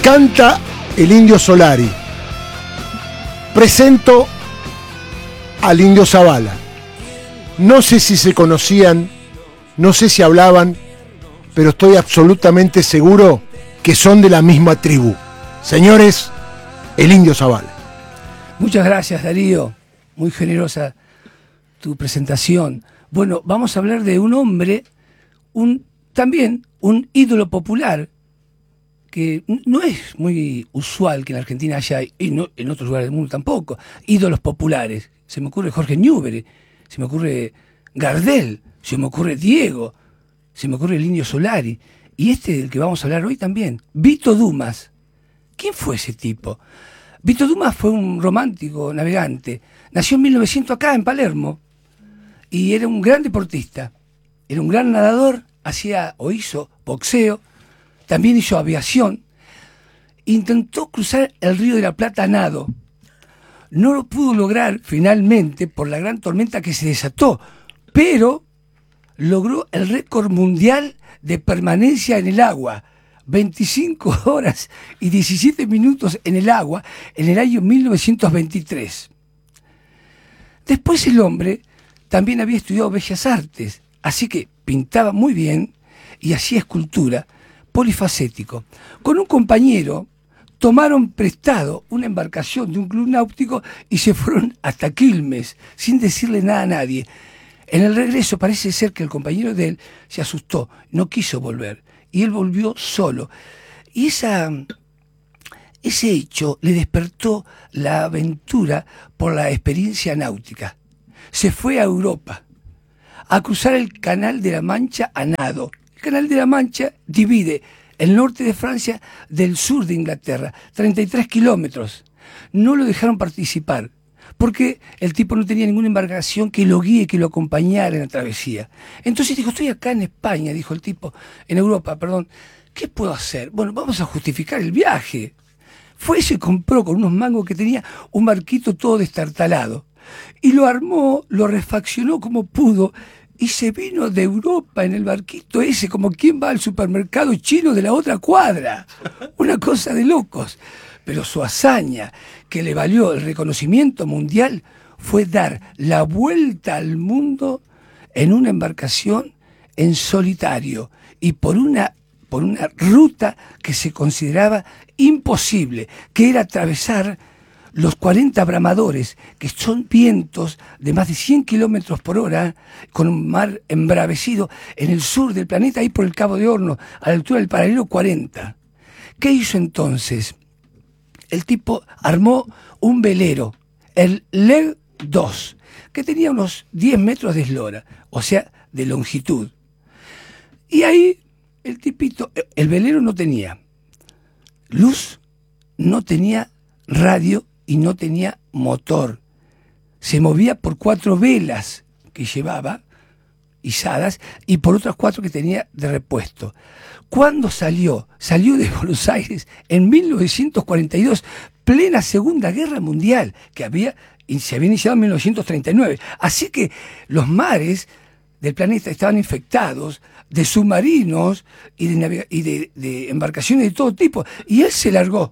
Canta el Indio Solari. Presento al Indio Zavala. No sé si se conocían, no sé si hablaban, pero estoy absolutamente seguro que son de la misma tribu. Señores, el Indio Zavala. Muchas gracias, Darío. Muy generosa tu presentación. Bueno, vamos a hablar de un hombre, también un ídolo popular, que no es muy usual que en la Argentina haya, y no, en otros lugares del mundo tampoco, ídolos populares. Se me ocurre Jorge Newbery, se me ocurre Gardel, se me ocurre Diego, se me ocurre el Indio Solari, y del que vamos a hablar hoy también, Vito Dumas. ¿Quién fue ese tipo? Vito Dumas fue un romántico navegante. Nació en 1900 acá, en Palermo, y era un gran deportista. Era un gran nadador, hizo boxeo, también hizo aviación. Intentó cruzar el Río de la Plata a nado. No lo pudo lograr finalmente por la gran tormenta que se desató, pero logró el récord mundial de permanencia en el agua. 25 horas y 17 minutos en el agua en el año 1923. Después el hombre también había estudiado Bellas Artes, así que pintaba muy bien y hacía escultura, polifacético. Con un compañero tomaron prestado una embarcación de un club náutico y se fueron hasta Quilmes, sin decirle nada a nadie. En el regreso parece ser que el compañero de él se asustó, no quiso volver, y él volvió solo. Y ese hecho le despertó la aventura por la experiencia náutica. Se fue a Europa a cruzar el Canal de la Mancha a nado. El Canal de la Mancha divide el norte de Francia del sur de Inglaterra, 33 kilómetros. No lo dejaron participar, porque el tipo no tenía ninguna embarcación que lo guíe, que lo acompañara en la travesía. Entonces dijo, estoy acá en España, dijo el tipo, en Europa, perdón, ¿qué puedo hacer? Bueno, vamos a justificar el viaje. Fue y se compró con unos mangos que tenía un barquito todo destartalado. Y lo armó, lo refaccionó como pudo, y se vino de Europa en el barquito ese, como quien va al supermercado chino de la otra cuadra. Una cosa de locos. Pero su hazaña, que le valió el reconocimiento mundial, fue dar la vuelta al mundo en una embarcación en solitario y por una ruta que se consideraba imposible, que era atravesar los 40 bramadores, que son vientos de más de 100 kilómetros por hora, con un mar embravecido en el sur del planeta, ahí por el Cabo de Hornos, a la altura del paralelo 40. ¿Qué hizo entonces? El tipo armó un velero, el Leg 2, que tenía unos 10 metros de eslora, o sea, de longitud. Y ahí el tipito, el velero no tenía luz, no tenía radio y no tenía motor. Se movía por 4 velas que llevaba, izadas, y por otras 4 que tenía de repuesto. ¿Cuándo salió? Salió de Buenos Aires en 1942, plena Segunda Guerra Mundial, se había iniciado en 1939. Así que los mares del planeta estaban infectados de submarinos y de embarcaciones de todo tipo. Y él se largó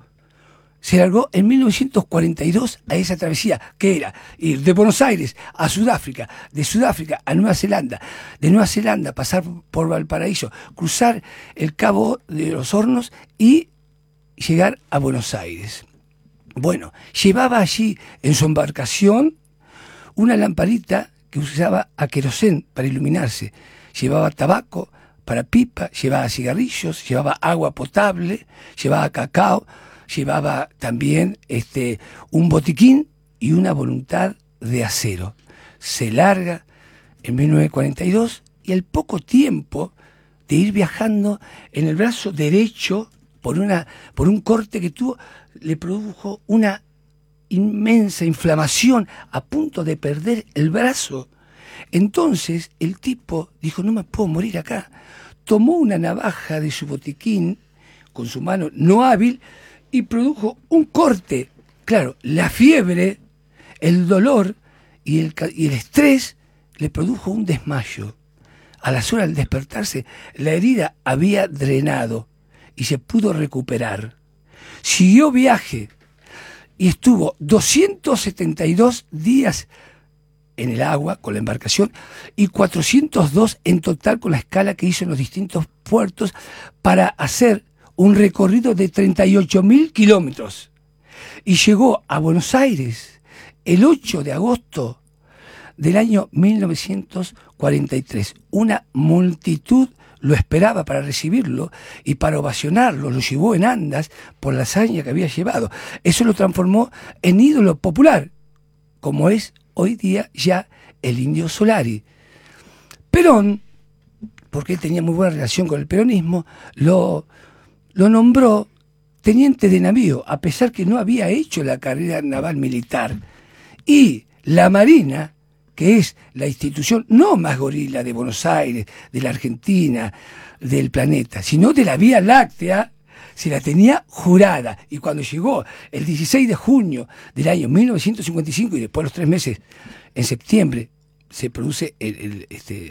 en 1942 a esa travesía, que era ir de Buenos Aires a Sudáfrica, de Sudáfrica a Nueva Zelanda, de Nueva Zelanda pasar por Valparaíso, cruzar el Cabo de los Hornos y llegar a Buenos Aires. Bueno, llevaba allí en su embarcación una lamparita que usaba a querosén para iluminarse, llevaba tabaco para pipa, llevaba cigarrillos, llevaba agua potable, llevaba cacao, llevaba también un botiquín y una voluntad de acero. Se larga en 1942 y al poco tiempo de ir viajando, en el brazo derecho, por un corte que tuvo, le produjo una inmensa inflamación a punto de perder el brazo. Entonces el tipo dijo, no me puedo morir acá. Tomó una navaja de su botiquín con su mano no hábil y produjo un corte. Claro, la fiebre, el dolor y el estrés le produjo un desmayo. A las horas del despertarse, la herida había drenado y se pudo recuperar. siguió viaje y estuvo 272 días en el agua con la embarcación y 402 en total con la escala que hizo en los distintos puertos para hacer un recorrido de 38.000 kilómetros. Y llegó a Buenos Aires el 8 de agosto del año 1943. Una multitud lo esperaba para recibirlo y para ovacionarlo. Lo llevó en andas por la hazaña que había llevado. Eso lo transformó en ídolo popular, como es hoy día ya el Indio Solari. Perón, porque él tenía muy buena relación con el peronismo, lo nombró teniente de navío, a pesar que no había hecho la carrera naval militar. Y la Marina, que es la institución no más gorila de Buenos Aires, de la Argentina, del planeta, sino de la Vía Láctea, se la tenía jurada. Y cuando llegó el 16 de junio del año 1955, y después los 3 meses, en septiembre, se produce el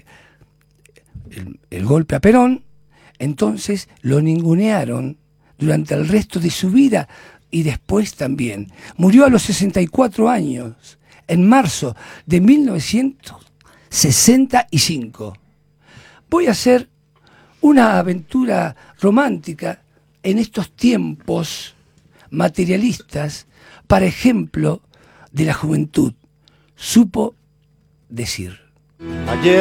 golpe a Perón, entonces lo ningunearon durante el resto de su vida y después también. Murió a los 64 años, en marzo de 1965. Voy a hacer una aventura romántica en estos tiempos materialistas, para ejemplo de la juventud. Supo decir: ayer